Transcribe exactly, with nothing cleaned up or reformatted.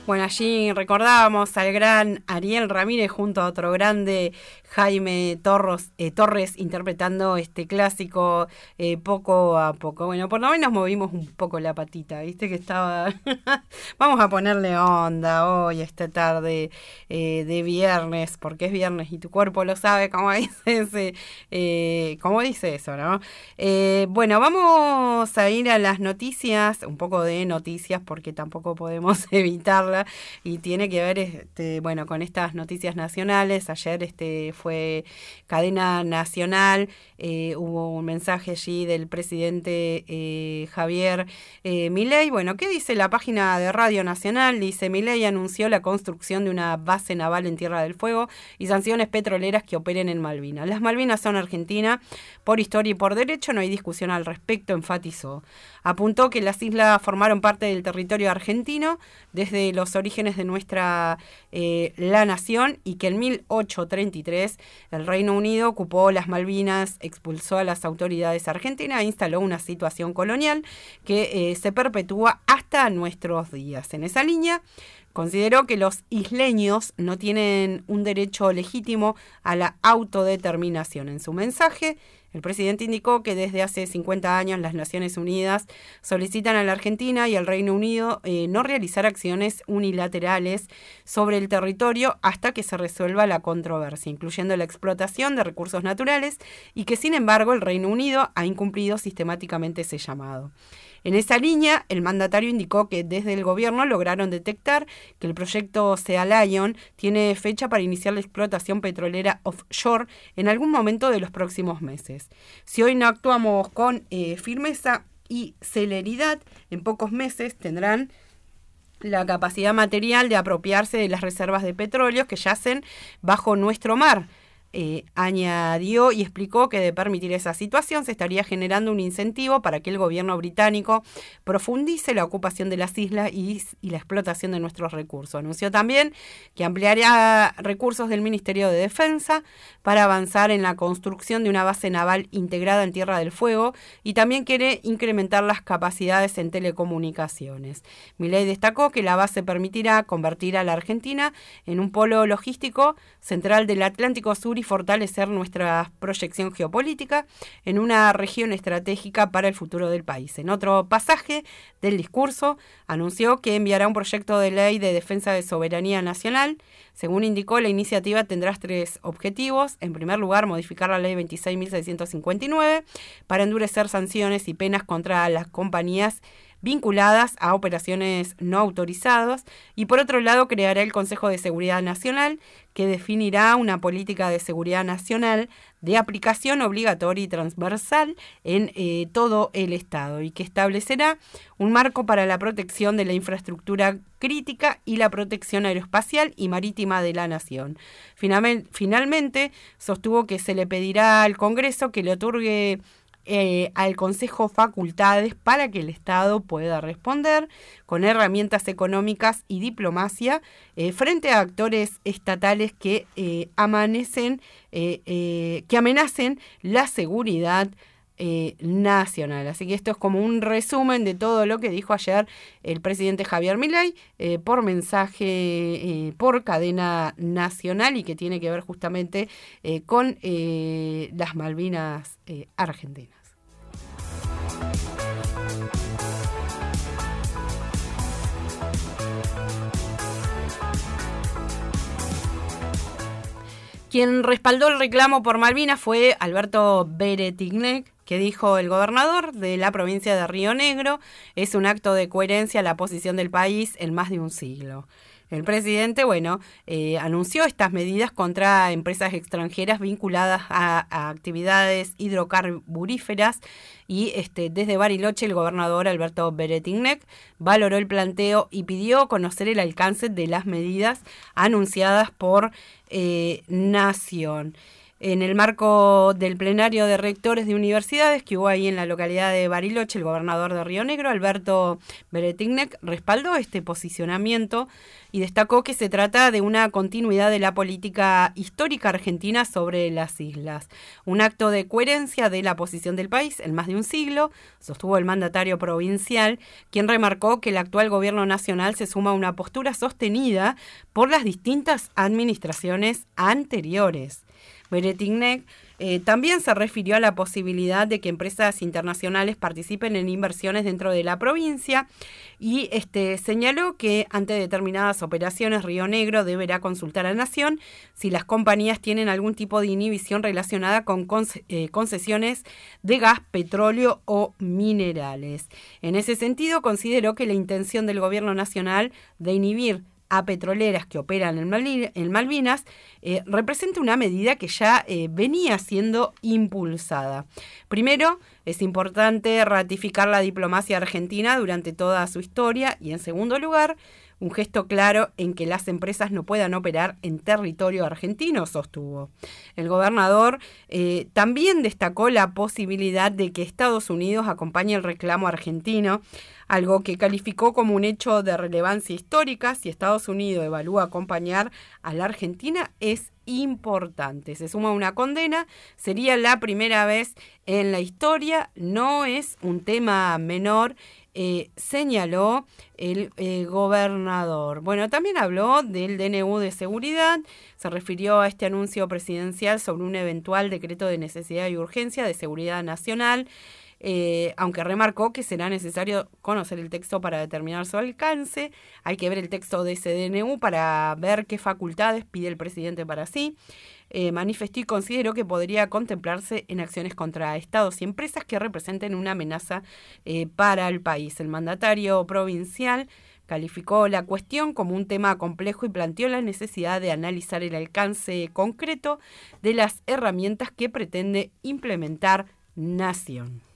Bueno, allí recordábamos al gran Ariel Ramírez junto a otro grande Jaime Torros, eh, Torres interpretando este clásico eh, poco a poco. Bueno, por lo menos movimos un poco la patita, viste que estaba... Vamos a ponerle onda hoy, esta tarde eh, de viernes, porque es viernes y tu cuerpo lo sabe, como dice ese, eh, como dice eso, ¿no? Eh, bueno, vamos a ir a las noticias, un poco de noticias, porque tampoco podemos evitarla. Y tiene que ver, este, bueno, con estas noticias nacionales. Ayer este, fue cadena nacional, eh, hubo un mensaje allí del presidente eh, Javier eh, Milei. Bueno, ¿qué dice la página de Radio Nacional? Dice: Milei anunció la construcción de una base naval en Tierra del Fuego y sanciones petroleras que operen en Malvinas. Las Malvinas son Argentina por historia y por derecho, no hay discusión al respecto, enfatizó. Apuntó que las islas formaron parte del territorio argentino desde los orígenes de nuestra eh, la nación, y que en mil ochocientos treinta y tres el Reino Unido ocupó las Malvinas, expulsó a las autoridades argentinas e instaló una situación colonial que eh, se perpetúa hasta nuestros días. En esa línea, consideró que los isleños no tienen un derecho legítimo a la autodeterminación. En su mensaje, el presidente indicó que desde hace cincuenta años las Naciones Unidas solicitan a la Argentina y al Reino Unido eh, no realizar acciones unilaterales sobre el territorio hasta que se resuelva la controversia, incluyendo la explotación de recursos naturales, y que sin embargo el Reino Unido ha incumplido sistemáticamente ese llamado. En esa línea, el mandatario indicó que desde el gobierno lograron detectar que el proyecto Sea Lion tiene fecha para iniciar la explotación petrolera offshore en algún momento de los próximos meses. Si hoy no actuamos con eh, firmeza y celeridad, en pocos meses tendrán la capacidad material de apropiarse de las reservas de petróleo que yacen bajo nuestro mar. Eh, añadió y explicó que de permitir esa situación se estaría generando un incentivo para que el gobierno británico profundice la ocupación de las islas y, y la explotación de nuestros recursos. Anunció también que ampliaría recursos del Ministerio de Defensa para avanzar en la construcción de una base naval integrada en Tierra del Fuego, y también quiere incrementar las capacidades en telecomunicaciones. Milei destacó que la base permitirá convertir a la Argentina en un polo logístico central del Atlántico Sur y fortalecer nuestra proyección geopolítica en una región estratégica para el futuro del país. En otro pasaje del discurso, anunció que enviará un proyecto de ley de defensa de soberanía nacional. Según indicó, la iniciativa tendrá tres objetivos. En primer lugar, modificar la ley veintiséis mil seiscientos cincuenta y nueve para endurecer sanciones y penas contra las compañías vinculadas a operaciones no autorizadas, y por otro lado creará el Consejo de Seguridad Nacional, que definirá una política de seguridad nacional de aplicación obligatoria y transversal en eh, todo el Estado, y que establecerá un marco para la protección de la infraestructura crítica y la protección aeroespacial y marítima de la nación. Finalmente, finalmente sostuvo que se le pedirá al Congreso que le otorgue Eh, al Consejo facultades para que el Estado pueda responder con herramientas económicas y diplomacia eh, frente a actores estatales que eh, amanecen, eh, eh, que amenacen la seguridad eh, nacional. Así que esto es como un resumen de todo lo que dijo ayer el presidente Javier Milei eh, por mensaje, eh, por cadena nacional, y que tiene que ver justamente eh, con eh, las Malvinas eh, argentinas. Quien respaldó el reclamo por Malvinas fue Alberto Beretignek, que dijo: el gobernador de la provincia de Río Negro es un acto de coherencia a la posición del país en más de un siglo. El presidente, bueno, eh, anunció estas medidas contra empresas extranjeras vinculadas a, a actividades hidrocarburíferas, y este, desde Bariloche el gobernador Alberto Beretignek valoró el planteo y pidió conocer el alcance de las medidas anunciadas por eh, Nación. En el marco del plenario de rectores de universidades que hubo ahí en la localidad de Bariloche, el gobernador de Río Negro, Alberto Beretignek, respaldó este posicionamiento y destacó que se trata de una continuidad de la política histórica argentina sobre las islas. Un acto de coherencia de la posición del país en más de un siglo, sostuvo el mandatario provincial, quien remarcó que el actual gobierno nacional se suma a una postura sostenida por las distintas administraciones anteriores. Beretignek eh, también se refirió a la posibilidad de que empresas internacionales participen en inversiones dentro de la provincia y este, señaló que ante determinadas operaciones Río Negro deberá consultar a Nación si las compañías tienen algún tipo de inhibición relacionada con conce- eh, concesiones de gas, petróleo o minerales. En ese sentido, consideró que la intención del gobierno nacional de inhibir a petroleras que operan en, Malvi- en Malvinas, eh, representa una medida que ya eh, venía siendo impulsada. Primero, es importante ratificar la diplomacia argentina durante toda su historia y, en segundo lugar, un gesto claro en que las empresas no puedan operar en territorio argentino, sostuvo. El gobernador eh, también destacó la posibilidad de que Estados Unidos acompañe el reclamo argentino, algo que calificó como un hecho de relevancia histórica. Si Estados Unidos evalúa acompañar a la Argentina, es importante. Se suma una condena, sería la primera vez en la historia, no es un tema menor, eh, señaló el eh, gobernador. Bueno, también habló del D N U de seguridad, se refirió a este anuncio presidencial sobre un eventual decreto de necesidad y urgencia de seguridad nacional, Eh, aunque remarcó que será necesario conocer el texto para determinar su alcance. Hay que ver el texto de ese D N U para ver qué facultades pide el presidente para sí. Eh, manifestó y consideró que podría contemplarse en acciones contra estados y empresas que representen una amenaza eh, para el país. El mandatario provincial calificó la cuestión como un tema complejo y planteó la necesidad de analizar el alcance concreto de las herramientas que pretende implementar Nación.